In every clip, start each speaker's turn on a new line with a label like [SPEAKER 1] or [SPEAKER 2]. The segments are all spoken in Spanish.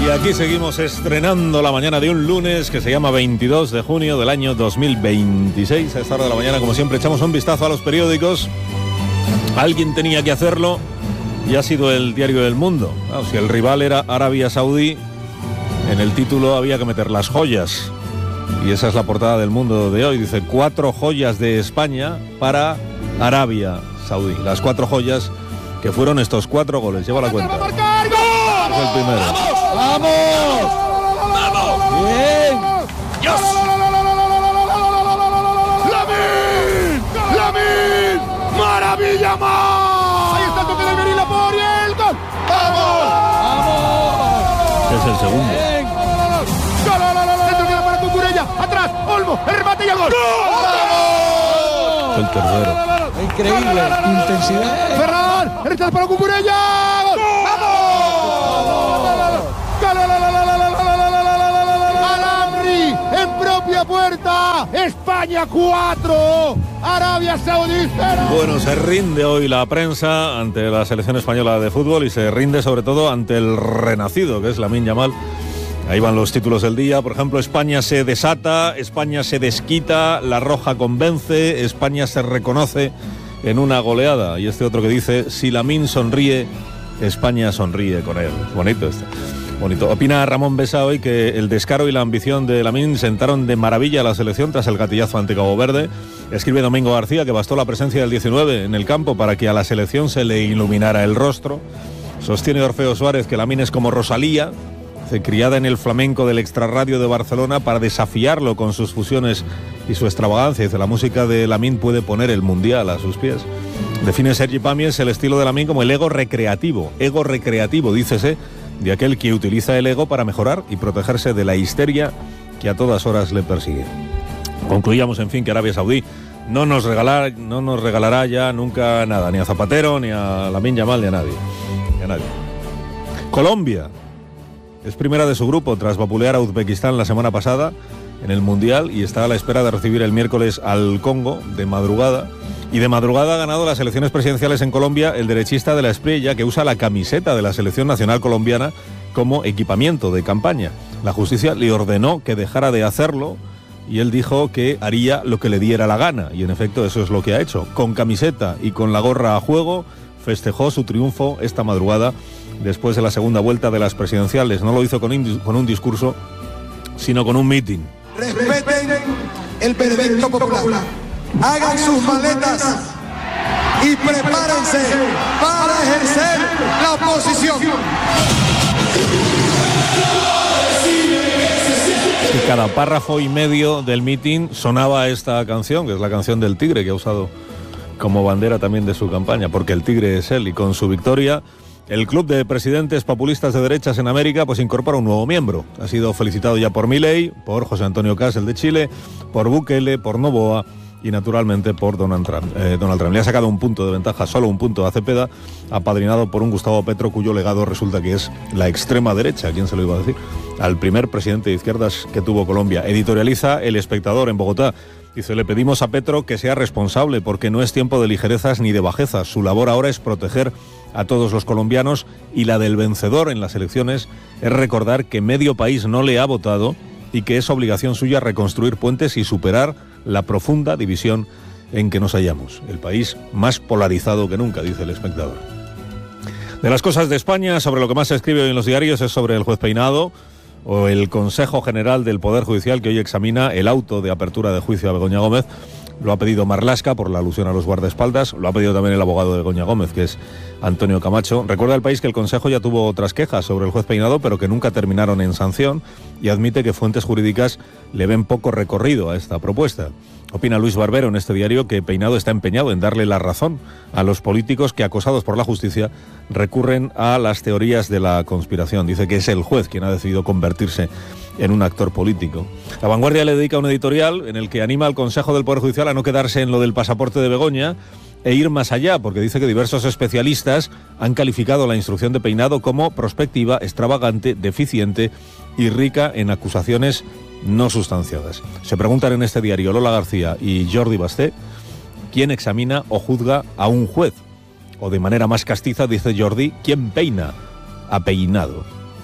[SPEAKER 1] Y aquí seguimos estrenando la mañana de un lunes que se llama 22 de junio del año 2026. A esta hora de la mañana, como siempre, echamos un vistazo a los periódicos. Alguien tenía que hacerlo y ha sido el Diario del Mundo. Si el rival era Arabia Saudí, en el título había que meter las joyas. Y esa es la portada del Mundo de hoy. Dice 4 joyas de España para Arabia Saudí. Las 4 joyas que fueron estos 4 goles. Lleva la cuenta. Es el primero.
[SPEAKER 2] ¡Vamos! ¡Vamos! ¡Bien!
[SPEAKER 1] ¡Dios!
[SPEAKER 2] ¡Lamine! ¡Maravilla más! Ahí está el toque de Merila por el gol. ¡Vamos! ¡Vamos!
[SPEAKER 1] Es el segundo.
[SPEAKER 2] ¡Bien! ¡Gol! ¡Centro queda para Cucurella! ¡Atrás! ¡Olmo! ¡El remate y el gol! ¡Vamos!
[SPEAKER 1] Es el tercero.
[SPEAKER 3] Increíble, intensidad.
[SPEAKER 2] ¡Ferran! ¡El rechazo para Cucurella! ¡Gol! ¡Vamos! ¡Alamri! ¡En propia puerta! ¡España 4! ¡Arabia Saudí 0!
[SPEAKER 1] Bueno, se rinde hoy la prensa ante la selección española de fútbol y se rinde sobre todo ante el renacido, que es Lamine Yamal. Ahí van los títulos del día. Por ejemplo, España se desata, España se desquita, La Roja convence, España se reconoce en una goleada. Y este otro que dice, si Lamine sonríe, España sonríe con él. Bonito este. Bonito. Opina Ramón Besa hoy que el descaro y la ambición de Lamine sentaron de maravilla a la selección tras el gatillazo ante Cabo Verde. Escribe Domingo García que bastó la presencia del 19 en el campo para que a la selección se le iluminara el rostro. Sostiene Orfeo Suárez que Lamine es como Rosalía, criada en el flamenco del extrarradio de Barcelona para desafiarlo con sus fusiones y su extravagancia. Dice, la música de Lamine puede poner el mundial a sus pies. Define Sergi Pàmies el estilo de Lamine como el ego recreativo, dícese, de aquel que utiliza el ego para mejorar y protegerse de la histeria que a todas horas le persigue. Concluíamos, en fin, que Arabia Saudí no nos regalará ya nunca nada, ni a Zapatero, ni a Lamine Yamal, ni a nadie. Colombia es primera de su grupo tras vapulear a Uzbekistán la semana pasada en el Mundial y está a la espera de recibir el miércoles al Congo de madrugada. Y de madrugada ha ganado las elecciones presidenciales en Colombia el derechista de la Espriella, que usa la camiseta de la selección nacional colombiana como equipamiento de campaña. La justicia le ordenó que dejara de hacerlo y él dijo que haría lo que le diera la gana. Y en efecto eso es lo que ha hecho. Con camiseta y con la gorra a juego festejó su triunfo esta madrugada después de la segunda vuelta de las presidenciales. No lo hizo con un discurso, sino con un mitin.
[SPEAKER 4] Respeten el veredicto popular. Hagan sus maletas y prepárense para ejercer la oposición.
[SPEAKER 1] Y cada párrafo y medio del mitin sonaba esta canción, que es la canción del Tigre, que ha usado como bandera también de su campaña, porque el Tigre es él, y con su victoria el Club de Presidentes Populistas de Derechas en América pues incorpora un nuevo miembro. Ha sido felicitado ya por Milei, por José Antonio Kast, el de Chile, por Bukele, por Noboa y naturalmente por Donald Trump. Le ha sacado un punto de ventaja, solo un punto a Cepeda, apadrinado por un Gustavo Petro cuyo legado resulta que es la extrema derecha. ¿Quién se lo iba a decir? Al primer presidente de izquierdas que tuvo Colombia. Editorializa El Espectador en Bogotá. Dice, le pedimos a Petro que sea responsable porque no es tiempo de ligerezas ni de bajezas. Su labor ahora es proteger a todos los colombianos y la del vencedor en las elecciones es recordar que medio país no le ha votado y que es obligación suya reconstruir puentes y superar la profunda división en que nos hallamos. El país más polarizado que nunca, dice El Espectador. De las cosas de España, sobre lo que más se escribe hoy en los diarios es sobre el juez Peinado o el Consejo General del Poder Judicial que hoy examina el auto de apertura de juicio a Begoña Gómez. Lo ha pedido Marlaska por la alusión a los guardaespaldas, lo ha pedido también el abogado de Begoña Gómez, que es Antonio Camacho. Recuerda el país que el Consejo ya tuvo otras quejas sobre el juez Peinado, pero que nunca terminaron en sanción, y admite que fuentes jurídicas le ven poco recorrido a esta propuesta. Opina Luis Barbero en este diario que Peinado está empeñado en darle la razón a los políticos que, acosados por la justicia, recurren a las teorías de la conspiración. Dice que es el juez quien ha decidido convertirse en un actor político. La Vanguardia le dedica un editorial en el que anima al Consejo del Poder Judicial a no quedarse en lo del pasaporte de Begoña e ir más allá, porque dice que diversos especialistas han calificado la instrucción de Peinado como prospectiva, extravagante, deficiente y rica en acusaciones no sustanciadas. Se preguntan en este diario Lola García y Jordi Basté quién examina o juzga a un juez. O de manera más castiza, dice Jordi, quién peina a Peinado.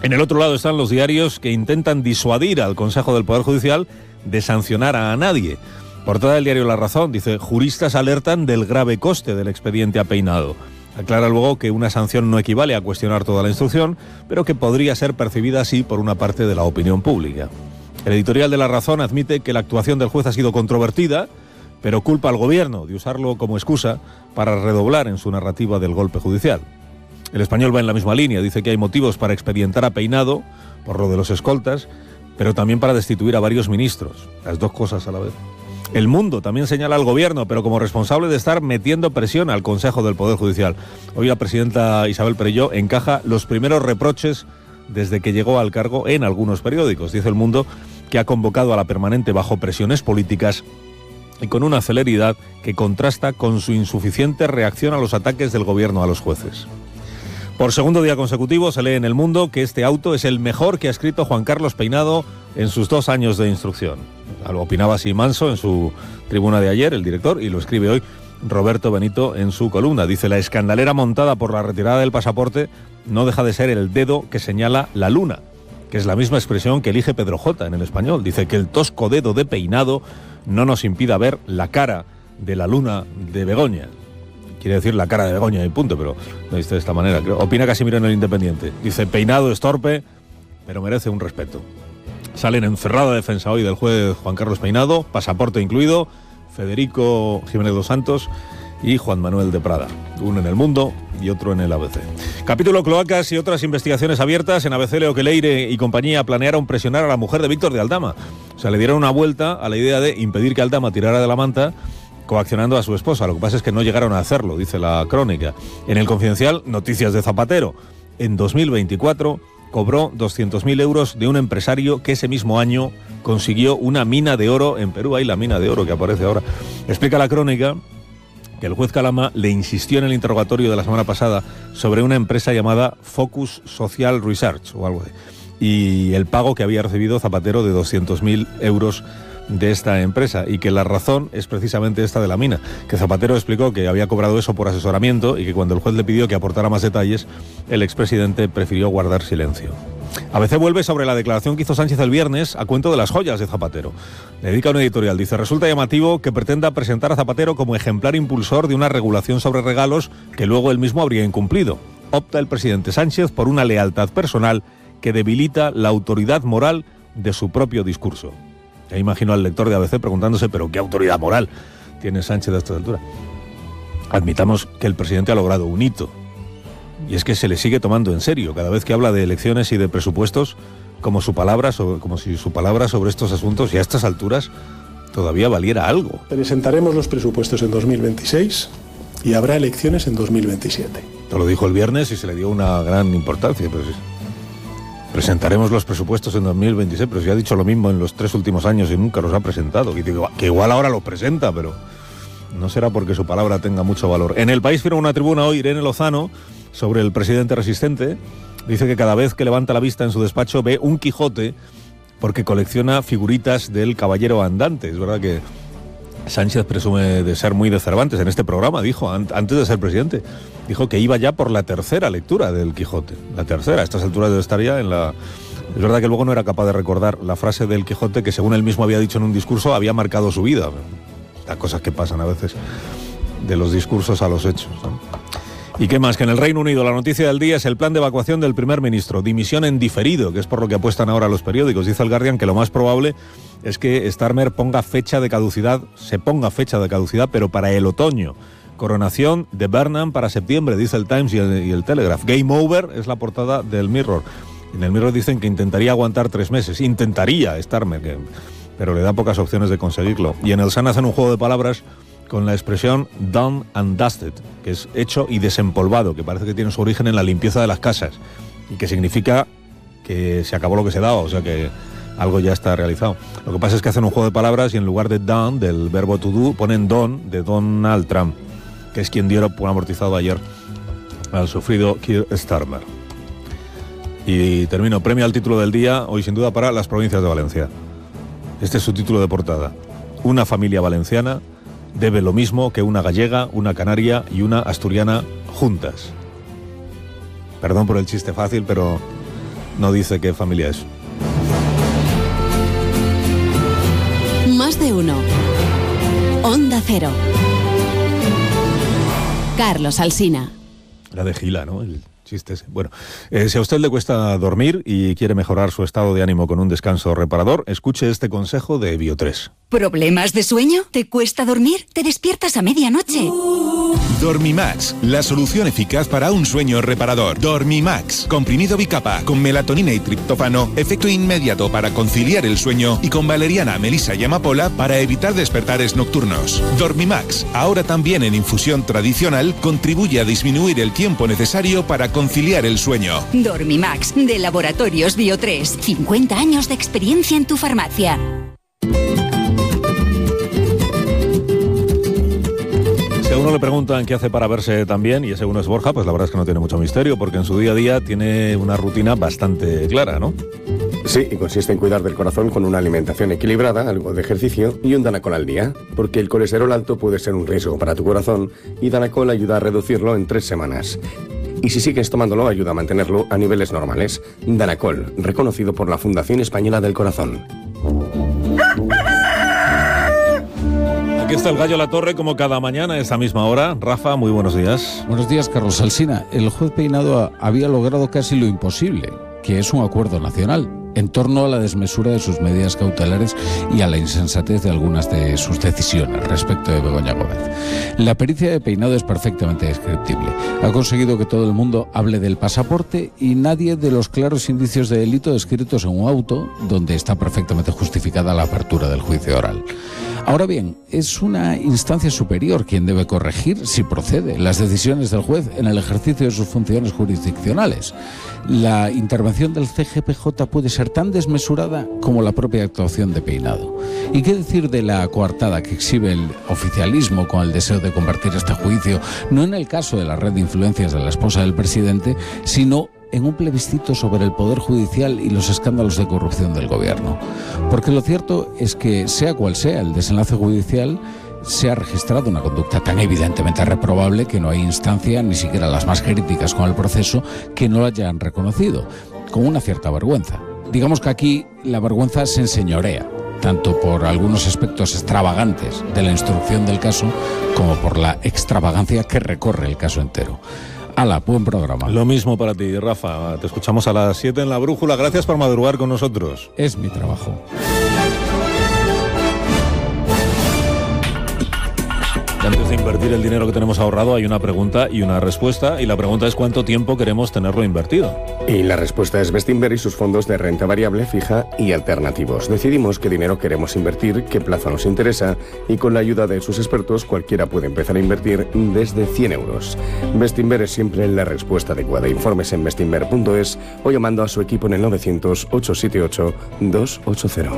[SPEAKER 1] En el otro lado están los diarios que intentan disuadir al Consejo del Poder Judicial de sancionar a nadie. Portada del diario La Razón dice: juristas alertan del grave coste del expediente a Peinado. Aclara luego que una sanción no equivale a cuestionar toda la instrucción, pero que podría ser percibida así por una parte de la opinión pública. El editorial de La Razón admite que la actuación del juez ha sido controvertida, pero culpa al gobierno de usarlo como excusa para redoblar en su narrativa del golpe judicial. El Español va en la misma línea, dice que hay motivos para expedientar a Peinado por lo de los escoltas, pero también para destituir a varios ministros, las dos cosas a la vez. El Mundo también señala al gobierno, pero como responsable de estar metiendo presión al Consejo del Poder Judicial. Hoy la presidenta Isabel Perelló encaja los primeros reproches desde que llegó al cargo en algunos periódicos. Dice El Mundo que ha convocado a la permanente bajo presiones políticas y con una celeridad que contrasta con su insuficiente reacción a los ataques del gobierno a los jueces. Por segundo día consecutivo se lee en El Mundo que este auto es el mejor que ha escrito Juan Carlos Peinado en sus 2 años de instrucción. Lo opinaba así Manso en su tribuna de ayer, el director, y lo escribe hoy Roberto Benito en su columna. Dice: la escandalera montada por la retirada del pasaporte no deja de ser el dedo que señala la luna, que es la misma expresión que elige Pedro J. en El Español. Dice que el tosco dedo de Peinado no nos impida ver la cara de la luna de Begoña. Quiere decir la cara de Begoña y punto, pero lo dice de esta manera. Opina Casimiro en El Independiente. Dice: Peinado es torpe, pero merece un respeto. Salen en cerrada defensa hoy del juez Juan Carlos Peinado, pasaporte incluido, Federico Jiménez dos Santos y Juan Manuel de Prada. Uno en El Mundo y otro en el ABC. Capítulo cloacas y otras investigaciones abiertas. En ABC leo que Leire y compañía planearon presionar a la mujer de Víctor de Aldama. O sea, le dieron una vuelta a la idea de impedir que Aldama tirara de la manta, coaccionando a su esposa. Lo que pasa es que no llegaron a hacerlo, dice la crónica. En El Confidencial, noticias de Zapatero. En 2024 cobró 200.000 euros de un empresario que ese mismo año consiguió una mina de oro en Perú. Hay la mina de oro que aparece ahora. Explica la crónica que el juez Calama le insistió en el interrogatorio de la semana pasada sobre una empresa llamada Focus Social Research o algo así, y el pago que había recibido Zapatero de 200.000 euros de esta empresa, y que la razón es precisamente esta de la mina, que Zapatero explicó que había cobrado eso por asesoramiento y que cuando el juez le pidió que aportara más detalles, el expresidente prefirió guardar silencio. ABC vuelve sobre la declaración que hizo Sánchez el viernes a cuento de las joyas de Zapatero. Le dedica un editorial, dice: resulta llamativo que pretenda presentar a Zapatero como ejemplar impulsor de una regulación sobre regalos que luego él mismo habría incumplido. Opta el presidente Sánchez por una lealtad personal que debilita la autoridad moral de su propio discurso. Ya imagino al lector de ABC preguntándose: ¿pero qué autoridad moral tiene Sánchez a esta altura? Admitamos que el presidente ha logrado un hito, y es que se le sigue tomando en serio cada vez que habla de elecciones y de presupuestos, como si su palabra sobre estos asuntos y a estas alturas todavía valiera algo.
[SPEAKER 5] Presentaremos los presupuestos en 2026 y habrá elecciones en 2027.
[SPEAKER 1] Te lo dijo el viernes y se le dio una gran importancia, pero sí. Presentaremos los presupuestos en 2026, pero si ha dicho lo mismo en los 3 últimos años y nunca los ha presentado, que igual ahora los presenta, pero no será porque su palabra tenga mucho valor. En El País firma una tribuna hoy Irene Lozano sobre el presidente resistente. Dice que cada vez que levanta la vista en su despacho ve un Quijote porque colecciona figuritas del caballero andante. Es verdad que Sánchez presume de ser muy de Cervantes. En este programa dijo, antes de ser presidente, dijo que iba ya por la 3ª lectura del Quijote. La 3ª, a estas alturas debe estar ya en la... Es verdad que luego no era capaz de recordar la frase del Quijote que, según él mismo había dicho en un discurso, había marcado su vida. Las cosas que pasan a veces, de los discursos a los hechos, ¿no? ¿Y qué más? Que en el Reino Unido la noticia del día es el plan de evacuación del primer ministro, dimisión en diferido, que es por lo que apuestan ahora los periódicos. Dice el Guardian que lo más probable es que Starmer se ponga fecha de caducidad, pero para el otoño. Coronación de Burnham para septiembre, dice el Times y el Telegraph. Game over es la portada del Mirror. En el Mirror dicen que intentaría aguantar 3 meses. Intentaría Starmer, pero le da pocas opciones de conseguirlo. Y en el Sun hacen un juego de palabras con la expresión done and dusted, que es hecho y desempolvado, que parece que tiene su origen en la limpieza de las casas y que significa que se acabó lo que se daba, o sea que algo ya está realizado. Lo que pasa es que hacen un juego de palabras y en lugar de done, del verbo to do, ponen don, de Donald Trump, que es quien dio por amortizado ayer al sufrido Keir Starmer. Y termino, premio al título del día, hoy sin duda para las provincias de Valencia. Este es su título de portada. Una familia valenciana debe lo mismo que una gallega, una canaria y una asturiana juntas. Perdón por el chiste fácil, pero no dice qué familia es.
[SPEAKER 6] Más de uno. Onda Cero. Carlos Alsina.
[SPEAKER 1] La de Gila, ¿no? El chiste ese. Bueno, si a usted le cuesta dormir y quiere mejorar su estado de ánimo con un descanso reparador, escuche este consejo de Bio3.
[SPEAKER 7] ¿Problemas de sueño? ¿Te cuesta dormir? ¿Te despiertas a medianoche?
[SPEAKER 8] Dormimax, la solución eficaz para un sueño reparador. Dormimax, comprimido bicapa, con melatonina y triptófano, efecto inmediato para conciliar el sueño, y con valeriana, melisa y amapola para evitar despertares nocturnos. Dormimax, ahora también en infusión tradicional, contribuye a disminuir el tiempo necesario para conciliar el sueño.
[SPEAKER 7] Dormimax, de Laboratorios Bio3, 50 años de experiencia en tu farmacia.
[SPEAKER 1] Si a uno le preguntan qué hace para verse tan bien, y ese uno es Borja, pues la verdad es que no tiene mucho misterio, porque en su día a día tiene una rutina bastante clara, ¿no?
[SPEAKER 9] Sí, y consiste en cuidar del corazón con una alimentación equilibrada, algo de ejercicio y un Danacol al día, porque el colesterol alto puede ser un riesgo para tu corazón y Danacol ayuda a reducirlo en 3 semanas. Y si sigues tomándolo, ayuda a mantenerlo a niveles normales. Danacol, reconocido por la Fundación Española del Corazón.
[SPEAKER 1] Aquí está el Gallo a la Torre, como cada mañana a esta misma hora. Rafa, muy buenos días.
[SPEAKER 3] Buenos días, Carlos Alsina. El juez Peinado había logrado casi lo imposible, que es un acuerdo nacional en torno a la desmesura de sus medidas cautelares y a la insensatez de algunas de sus decisiones respecto de Begoña Gómez. La pericia de Peinado es perfectamente descriptible. Ha conseguido que todo el mundo hable del pasaporte y nadie de los claros indicios de delito descritos en un auto donde está perfectamente justificada la apertura del juicio oral. Ahora bien, es una instancia superior quien debe corregir, si procede, las decisiones del juez en el ejercicio de sus funciones jurisdiccionales. La intervención del CGPJ puede ser tan desmesurada como la propia actuación de Peinado. ¿Y qué decir de la coartada que exhibe el oficialismo con el deseo de convertir este juicio, no en el caso de la red de influencias de la esposa del presidente, sino en un plebiscito sobre el Poder Judicial y los escándalos de corrupción del gobierno? Porque lo cierto es que, sea cual sea el desenlace judicial, se ha registrado una conducta tan evidentemente reprobable que no hay instancia, ni siquiera las más críticas con el proceso, que no lo hayan reconocido, con una cierta vergüenza. Digamos que aquí la vergüenza se enseñorea, tanto por algunos aspectos extravagantes de la instrucción del caso, como por la extravagancia que recorre el caso entero. ¡Hala, buen programa!
[SPEAKER 1] Lo mismo para ti, Rafa. Te escuchamos a las 7 en La Brújula. Gracias por madrugar con nosotros.
[SPEAKER 3] Es mi trabajo.
[SPEAKER 1] Y antes de invertir el dinero que tenemos ahorrado, hay una pregunta y una respuesta. Y la pregunta es ¿cuánto tiempo queremos tenerlo invertido?
[SPEAKER 9] Y la respuesta es Bestinver y sus fondos de renta variable, fija y alternativos. Decidimos qué dinero queremos invertir, qué plazo nos interesa, y con la ayuda de sus expertos cualquiera puede empezar a invertir desde 100 euros. Bestinver es siempre la respuesta adecuada. Informes en bestinver.es o llamando a su equipo en el 900-878-280.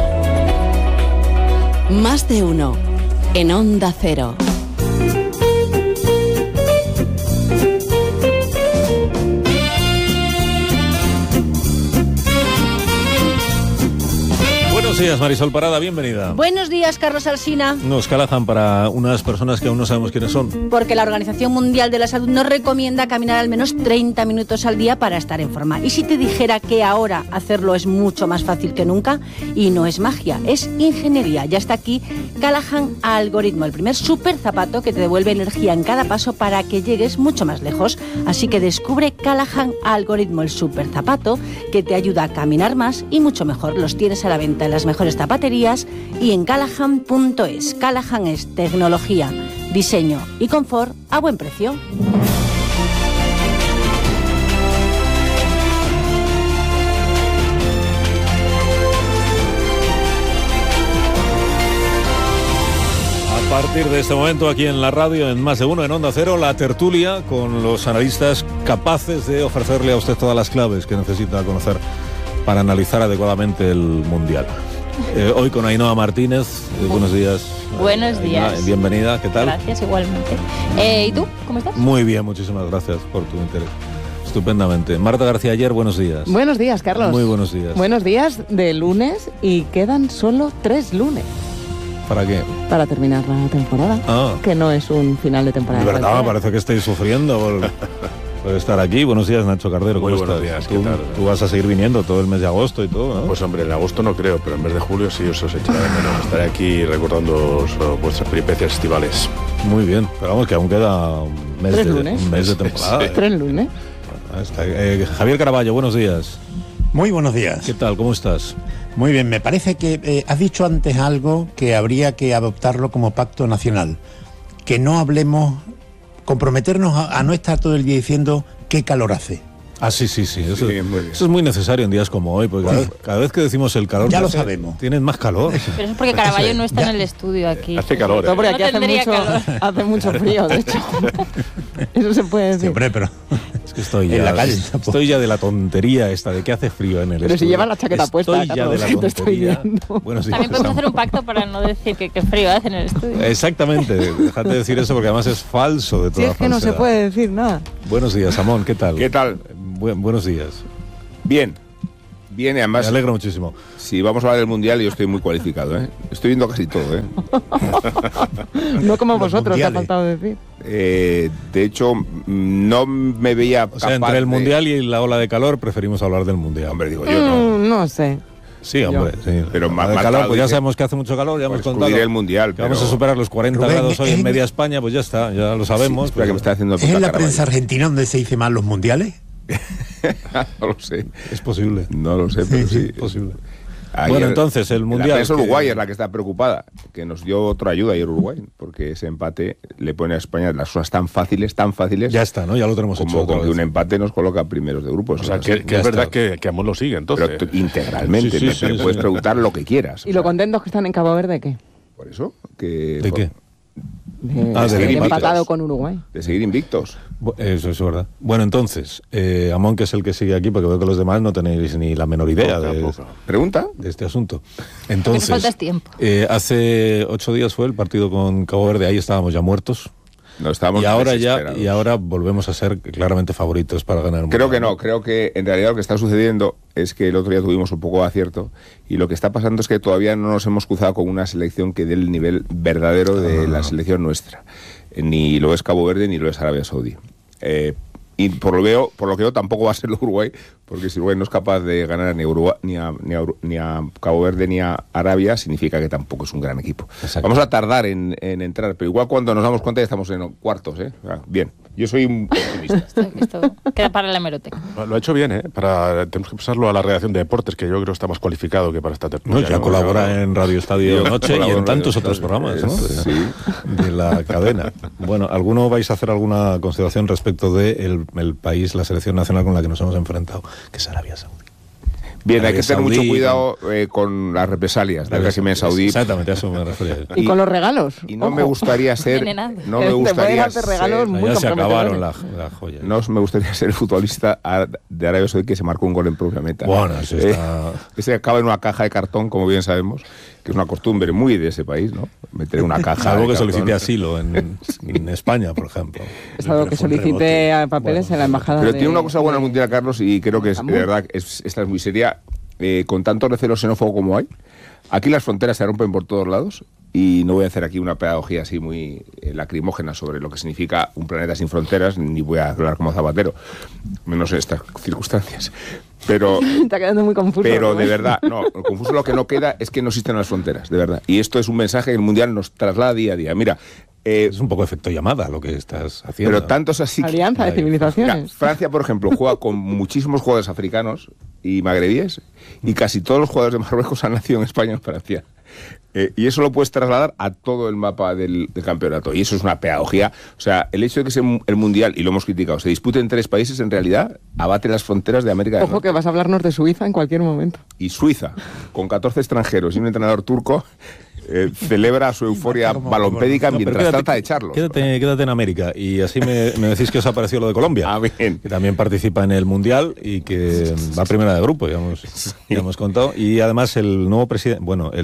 [SPEAKER 6] Más de uno. En Onda Cero.
[SPEAKER 1] Buenos días, Marisol Parada, bienvenida.
[SPEAKER 10] Buenos días, Carlos Alsina.
[SPEAKER 1] Nos Callahan para unas personas que aún no sabemos quiénes son.
[SPEAKER 10] Porque la Organización Mundial de la Salud nos recomienda caminar al menos 30 minutos al día para estar en forma. Y si te dijera que ahora hacerlo es mucho más fácil que nunca, y no es magia, es ingeniería. Ya está aquí Callahan Algoritmo, el primer super zapato que te devuelve energía en cada paso para que llegues mucho más lejos. Así que descubre Callahan Algoritmo, el super zapato que te ayuda a caminar más y mucho mejor. Los tienes a la venta en las mejores zapaterías y en Callahan.es. Callahan es tecnología, diseño y confort a buen precio.
[SPEAKER 1] A partir de este momento, aquí en la radio, en Más de Uno, en Onda Cero, la tertulia con los analistas capaces de ofrecerle a usted todas las claves que necesita conocer para analizar adecuadamente el Mundial. Hoy con Ainhoa Martínez. Buenos días.
[SPEAKER 11] Buenos días.
[SPEAKER 1] Bienvenida, ¿qué tal?
[SPEAKER 11] Gracias, igualmente. ¿Y tú? ¿Cómo estás?
[SPEAKER 1] Muy bien, muchísimas gracias por tu interés. Estupendamente. Marta García Ayer, buenos días.
[SPEAKER 12] Buenos días, Carlos.
[SPEAKER 1] Muy buenos días.
[SPEAKER 12] Buenos días de lunes y quedan solo 3 lunes.
[SPEAKER 1] ¿Para qué?
[SPEAKER 12] Para terminar la temporada. Que no es un final de temporada.
[SPEAKER 1] De verdad, parece que estáis sufriendo Puede estar aquí. Buenos días, Nacho Cardero.
[SPEAKER 13] Muy
[SPEAKER 1] ¿Cómo
[SPEAKER 13] buenos
[SPEAKER 1] estás?
[SPEAKER 13] días, ¿qué tal?
[SPEAKER 1] Tú vas a seguir viniendo todo el mes de agosto y todo, ¿no?
[SPEAKER 13] Pues hombre, en agosto no creo, pero en mes de julio sí os echaré de menos. Estaré aquí recordando vuestras peripecias estivales.
[SPEAKER 1] Muy bien, pero vamos que aún queda un mes de temporada.
[SPEAKER 12] Sí. 3 lunes.
[SPEAKER 1] Javier Caraballo, buenos días.
[SPEAKER 14] Muy buenos días.
[SPEAKER 1] ¿Qué tal? ¿Cómo estás?
[SPEAKER 14] Muy bien, me parece que has dicho antes algo que habría que adoptarlo como pacto nacional. Que no hablemos, comprometernos a no estar todo el día diciendo qué calor hace.
[SPEAKER 1] Ah, sí. Eso es muy necesario en días como hoy, porque cada vez que decimos el calor...
[SPEAKER 14] Ya lo sabemos.
[SPEAKER 1] Tienen más calor.
[SPEAKER 11] Pero eso es porque Caraballo no está en el estudio aquí.
[SPEAKER 13] Hace calor,
[SPEAKER 12] No, porque
[SPEAKER 11] No
[SPEAKER 12] aquí hace mucho frío, de hecho. Eso se puede decir.
[SPEAKER 14] Sí, hombre, pero...
[SPEAKER 1] Es que estoy
[SPEAKER 14] en
[SPEAKER 1] ya,
[SPEAKER 14] la calle.
[SPEAKER 1] estoy ya de la tontería esta de que hace frío en el
[SPEAKER 12] Pero
[SPEAKER 1] estudio.
[SPEAKER 12] si llevas la chaqueta puesta,
[SPEAKER 1] Estoy ya de la
[SPEAKER 12] Carlos, que te estoy
[SPEAKER 1] tontería.
[SPEAKER 12] viendo.
[SPEAKER 1] Buenos días,
[SPEAKER 11] También podemos
[SPEAKER 1] Sam.
[SPEAKER 11] hacer un pacto para no decir que frío hace en el estudio.
[SPEAKER 1] Exactamente, déjate decir eso porque además es falso de
[SPEAKER 12] Si
[SPEAKER 1] toda
[SPEAKER 12] es que no se
[SPEAKER 1] falsedad.
[SPEAKER 12] puede decir nada.
[SPEAKER 1] Buenos días, Amón, ¿qué tal?
[SPEAKER 15] ¿Qué tal?
[SPEAKER 1] Buenos días.
[SPEAKER 15] Bien, y además...
[SPEAKER 1] Me alegro muchísimo.
[SPEAKER 15] Si vamos a hablar del Mundial, yo estoy muy cualificado, ¿eh? Estoy viendo casi todo, ¿eh?
[SPEAKER 12] No como vosotros, que ha
[SPEAKER 14] mundiales.
[SPEAKER 12] faltado decir.
[SPEAKER 15] De hecho, no me veía
[SPEAKER 1] O sea,
[SPEAKER 15] capaz
[SPEAKER 1] entre el
[SPEAKER 15] de-
[SPEAKER 1] Mundial y la ola de calor preferimos hablar del Mundial.
[SPEAKER 15] Hombre, digo yo, ¿no?
[SPEAKER 12] No sé.
[SPEAKER 1] Sí, hombre, sí.
[SPEAKER 15] Pero
[SPEAKER 1] La
[SPEAKER 15] más
[SPEAKER 1] de calor,
[SPEAKER 15] marcado,
[SPEAKER 1] pues ya
[SPEAKER 15] dice.
[SPEAKER 1] sabemos que hace mucho calor, ya
[SPEAKER 15] Pues
[SPEAKER 1] hemos contado
[SPEAKER 15] excluiré el Mundial,
[SPEAKER 1] que vamos a
[SPEAKER 15] pero-
[SPEAKER 1] superar los 40
[SPEAKER 14] Rubén,
[SPEAKER 1] grados hoy
[SPEAKER 14] es-
[SPEAKER 1] en media España, pues ya está, ya lo sabemos.
[SPEAKER 15] Espera, que me está haciendo
[SPEAKER 14] ¿Es en
[SPEAKER 15] puta
[SPEAKER 14] la
[SPEAKER 15] Caraballo.
[SPEAKER 14] prensa argentina donde se dice mal los mundiales?
[SPEAKER 15] No lo sé.
[SPEAKER 1] Es posible.
[SPEAKER 15] No lo sé, pero sí.
[SPEAKER 1] Es posible.
[SPEAKER 15] Ayer,
[SPEAKER 1] Bueno, entonces, el Mundial,
[SPEAKER 15] La prensa
[SPEAKER 1] que-
[SPEAKER 15] Uruguay es la que está preocupada, que nos dio otra ayuda ayer Uruguay, porque ese empate le pone a España las cosas tan fáciles,
[SPEAKER 1] Ya está, ¿no? Ya lo tenemos hecho
[SPEAKER 15] como
[SPEAKER 1] otra
[SPEAKER 15] con que
[SPEAKER 1] vez.
[SPEAKER 15] un empate nos coloca primeros de grupos.
[SPEAKER 13] O sea,
[SPEAKER 15] Así.
[SPEAKER 13] que es verdad que Amón lo sigue, entonces.
[SPEAKER 15] Pero integralmente,
[SPEAKER 1] Sí, sí,
[SPEAKER 15] me
[SPEAKER 1] sí,
[SPEAKER 15] puedes
[SPEAKER 1] sí.
[SPEAKER 15] preguntar lo que quieras.
[SPEAKER 12] ¿Y lo contentos que están en Cabo Verde qué?
[SPEAKER 15] Por eso, que
[SPEAKER 1] ¿De qué?
[SPEAKER 12] De
[SPEAKER 1] del empate.
[SPEAKER 12] empatado con Uruguay.
[SPEAKER 15] de seguir invictos.
[SPEAKER 1] Eso es verdad. Bueno, entonces, Amón, que es el que sigue aquí, porque veo que los demás no tenéis ni la menor idea
[SPEAKER 15] ¿Pregunta?
[SPEAKER 1] de este asunto.
[SPEAKER 11] Lo que nos falta
[SPEAKER 1] Entonces,
[SPEAKER 11] es tiempo.
[SPEAKER 1] hace 8 días fue el partido con Cabo Verde, ahí estábamos ya muertos.
[SPEAKER 15] No, estábamos desesperados.
[SPEAKER 1] Y ahora volvemos a ser claramente favoritos para ganar el
[SPEAKER 15] Creo
[SPEAKER 1] Mundial.
[SPEAKER 15] que no, creo que en realidad lo que está sucediendo es que el otro día tuvimos un poco de acierto y lo que está pasando es que todavía no nos hemos cruzado con una selección que dé el nivel verdadero de la selección nuestra. Ni lo es Cabo Verde ni lo es Arabia Saudí. Y por lo que veo tampoco va a ser Uruguay, porque si Uruguay no es capaz de ganar ni a, Uruguay, ni a Cabo Verde ni a Arabia, significa que tampoco es un gran equipo.
[SPEAKER 1] Exacto.
[SPEAKER 15] Vamos a tardar en entrar, pero igual cuando nos damos cuenta ya estamos en cuartos, ¿eh? Bien, yo soy un optimista.
[SPEAKER 11] Esto queda para la hemeroteca.
[SPEAKER 13] Lo ha hecho bien, ¿eh? Tenemos que pasarlo a la redacción de deportes, que yo creo que está más cualificado que para esta
[SPEAKER 1] No,
[SPEAKER 13] tertulia.
[SPEAKER 1] ya colabora en Radio Estadio
[SPEAKER 15] Yo
[SPEAKER 1] Noche y
[SPEAKER 15] colaboro
[SPEAKER 1] en
[SPEAKER 15] en
[SPEAKER 1] tantos
[SPEAKER 15] Radio
[SPEAKER 1] otros
[SPEAKER 15] Estadio,
[SPEAKER 1] programas, ¿no?
[SPEAKER 15] sí.
[SPEAKER 1] De la cadena. Bueno, ¿alguno vais a hacer alguna consideración respecto de el país, la selección nacional con la que nos hemos enfrentado, que es Arabia Saudí?
[SPEAKER 15] Bien, hay
[SPEAKER 1] Arabia
[SPEAKER 15] que tener
[SPEAKER 1] Saudí,
[SPEAKER 15] mucho cuidado con las represalias del régimen saudí.
[SPEAKER 1] Exactamente, a eso me refería.
[SPEAKER 12] Y con los regalos.
[SPEAKER 15] Y no me gustaría ser...
[SPEAKER 11] Envenenado.
[SPEAKER 15] No me
[SPEAKER 12] Te pueden
[SPEAKER 15] gustaría
[SPEAKER 12] hacer regalos
[SPEAKER 15] ser,
[SPEAKER 12] muy
[SPEAKER 1] Ya se acabaron
[SPEAKER 12] comprometedores.
[SPEAKER 1] la joya.
[SPEAKER 15] no me gustaría ser el futbolista de Arabia Saudí que se marcó un gol en propia meta.
[SPEAKER 1] Bueno, eso está...
[SPEAKER 15] Ese acaba en una caja de cartón, como bien sabemos, que es una costumbre muy de ese país, ¿no? Meter una caja
[SPEAKER 1] Salvo
[SPEAKER 15] de
[SPEAKER 1] que
[SPEAKER 15] cartón.
[SPEAKER 1] solicite asilo en España, por ejemplo.
[SPEAKER 12] Es algo que solicite a papeles en la embajada.
[SPEAKER 15] Pero
[SPEAKER 12] de-
[SPEAKER 15] tiene una cosa buena el Mundial, Carlos, y creo que es, de
[SPEAKER 12] Estambul.
[SPEAKER 15] verdad, esta es muy seria. Con tanto recelo xenófobo como hay, aquí las fronteras se rompen por todos lados y no voy a hacer aquí una pedagogía así muy lacrimógena sobre lo que significa un planeta sin fronteras, ni voy a hablar como Zapatero, menos en estas circunstancias. Pero,
[SPEAKER 12] Está quedando muy confuso.
[SPEAKER 15] pero
[SPEAKER 12] ¿no?
[SPEAKER 15] de verdad, no, lo confuso lo que no queda es que no existen las fronteras, de verdad. Y esto es un mensaje que el Mundial nos traslada día a día. Mira,
[SPEAKER 1] Es un poco efecto llamada lo que estás haciendo.
[SPEAKER 15] pero tanto es así que...
[SPEAKER 12] Alianza de
[SPEAKER 15] Mira,
[SPEAKER 12] civilizaciones.
[SPEAKER 15] Francia, por ejemplo, juega con muchísimos jugadores africanos y magrebíes y casi todos los jugadores de Marruecos han nacido en España o en Francia. Y eso lo puedes trasladar a todo el mapa del campeonato. Y eso es una pedagogía. O sea, el hecho de que el Mundial, y lo hemos criticado, se dispute en 3 países, en realidad abate las fronteras de América del
[SPEAKER 12] Ojo
[SPEAKER 15] Norte.
[SPEAKER 12] que vas a hablarnos de Suiza en cualquier momento.
[SPEAKER 15] Y Suiza, con 14 extranjeros y un entrenador turco, celebra su euforia balompédica
[SPEAKER 1] No, pero
[SPEAKER 15] mientras trata de echarlos.
[SPEAKER 1] Quédate en América. Y así me decís que os ha parecido lo de Colombia.
[SPEAKER 15] Ah, bien.
[SPEAKER 1] Que también participa en el Mundial y que va primera de grupo, ya hemos contado. Y además el nuevo presidente,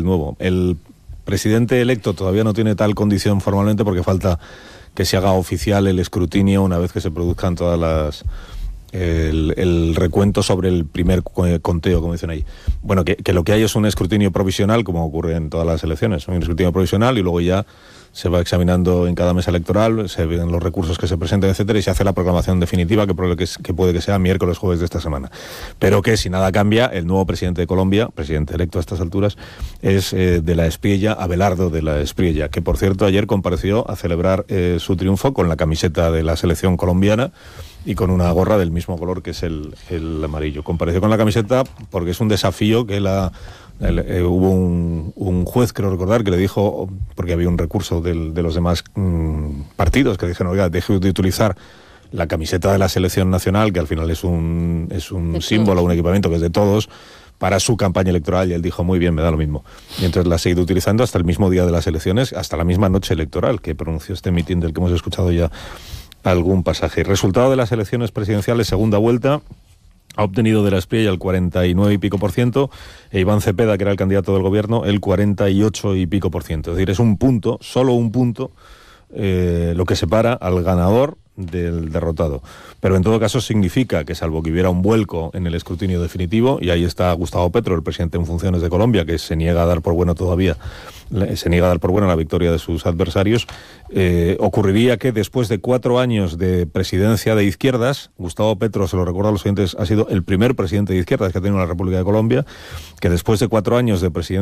[SPEAKER 1] el presidente electo todavía no tiene tal condición formalmente porque falta que se haga oficial el escrutinio una vez que se produzcan todas el recuento sobre el primer conteo, como dicen ahí. Bueno, que lo que hay es un escrutinio provisional, como ocurre en todas las elecciones, un escrutinio provisional, y luego ya se va examinando en cada mesa electoral, se ven los recursos que se presenten, etcétera, y se hace la proclamación definitiva, que puede que sea miércoles, jueves de esta semana. Pero que, si nada cambia, el nuevo presidente de Colombia, presidente electo a estas alturas, es de la Espriella, Abelardo de la Espriella, que, por cierto, ayer compareció a celebrar su triunfo con la camiseta de la selección colombiana y con una gorra del mismo color que es el amarillo. Compareció con la camiseta porque es un desafío que hubo un juez, creo recordar, que le dijo, porque había un recurso de los demás partidos, que dijeron, oiga, deje de utilizar la camiseta de la selección nacional, que al final es un símbolo, un equipamiento que es de todos, para su campaña electoral, y él dijo, muy bien, me da lo mismo. Y entonces la ha seguido utilizando hasta el mismo día de las elecciones, hasta la misma noche electoral, que pronunció este mitin del que hemos escuchado ya algún pasaje. Resultado de las elecciones presidenciales, segunda vuelta, ha obtenido de la Espriella el 49 y pico %, e Iván Cepeda, que era el candidato del gobierno, el 48 y pico %. Es decir, es un punto, solo un punto, lo que separa al ganador del derrotado. Pero en todo caso significa que, salvo que hubiera un vuelco en el escrutinio definitivo, y ahí está Gustavo Petro, el presidente en funciones de Colombia, que se niega a dar por bueno la victoria de sus adversarios, ocurriría que después de 4 años de presidencia de izquierdas, Gustavo Petro, se lo recuerdo a los oyentes, ha sido el primer presidente de izquierdas que ha tenido la República de Colombia, que después de 4 años de presidencia